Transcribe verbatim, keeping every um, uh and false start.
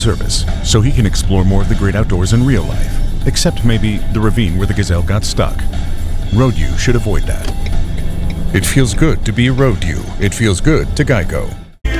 service, so he can explore more of the great outdoors in real life, except maybe the ravine where the gazelle got stuck. Road U should avoid that. It feels good to be a Road U. It feels good to Geico.